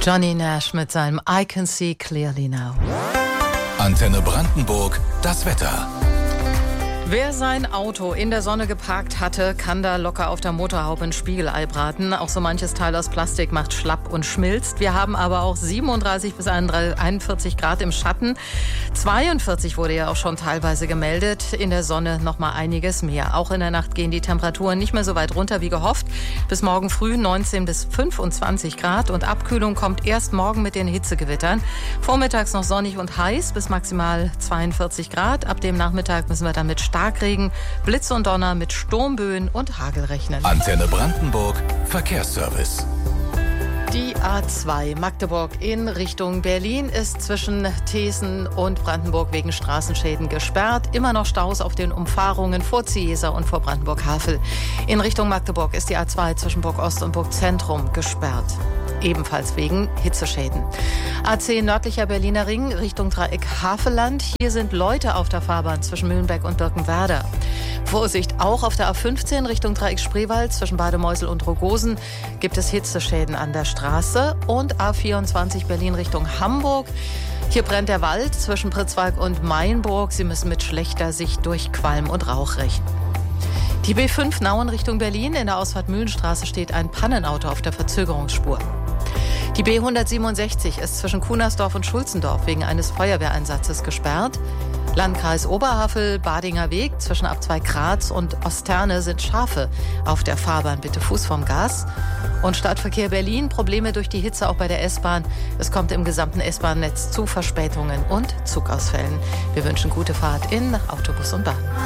Johnny Nash mit seinem I Can See Clearly Now. Antenne Brandenburg, das Wetter. Wer sein Auto in der Sonne geparkt hatte, kann da locker auf der Motorhaube ein Spiegelei braten. Auch so manches Teil aus Plastik macht schlapp und schmilzt. Wir haben aber auch 37 bis 41 Grad im Schatten. 42 wurde ja auch schon teilweise gemeldet. In der Sonne noch mal einiges mehr. Auch in der Nacht gehen die Temperaturen nicht mehr so weit runter wie gehofft. Bis morgen früh 19 bis 25 Grad. Und Abkühlung kommt erst morgen mit den Hitzegewittern. Vormittags noch sonnig und heiß bis maximal 42 Grad. Ab dem Nachmittag müssen wir dann mit Starkregen, Blitz und Donner mit Sturmböen und Hagel rechnen. Antenne Brandenburg, Verkehrsservice. Die A2 Magdeburg in Richtung Berlin ist zwischen Thesen und Brandenburg wegen Straßenschäden gesperrt. Immer noch Staus auf den Umfahrungen vor Ziesa und vor Brandenburg-Havel. In Richtung Magdeburg ist die A2 zwischen Burg Ost und Burg Zentrum gesperrt. Ebenfalls wegen Hitzeschäden. A10 nördlicher Berliner Ring Richtung Dreieck Havelland. Hier sind Leute auf der Fahrbahn zwischen Mühlenbeck und Birkenwerder. Vorsicht, auch auf der A15 Richtung Dreieck Spreewald zwischen Bademeusel und Rogosen gibt es Hitzeschäden an der Straße. Und A24 Berlin Richtung Hamburg. Hier brennt der Wald zwischen Pritzwalk und Mainburg. Sie müssen mit schlechter Sicht durch Qualm und Rauch rechnen. Die B5 Nauen Richtung Berlin. In der Ausfahrt Mühlenstraße steht ein Pannenauto auf der Verzögerungsspur. Die B167 ist zwischen Kunersdorf und Schulzendorf wegen eines Feuerwehreinsatzes gesperrt. Landkreis Oberhavel, Badinger Weg zwischen Abzweig Graz und Osterne sind Schafe auf der Fahrbahn. Bitte Fuß vom Gas. Und Stadtverkehr Berlin, Probleme durch die Hitze auch bei der S-Bahn. Es kommt im gesamten S-Bahn-Netz zu Verspätungen und Zugausfällen. Wir wünschen gute Fahrt in Autobus und Bahn.